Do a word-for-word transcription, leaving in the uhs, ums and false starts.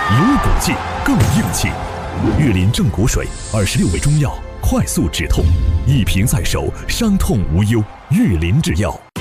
有骨气，更硬气。玉林正骨水，二十六味中药，快速止痛，一瓶在手，伤痛无忧。玉林制药。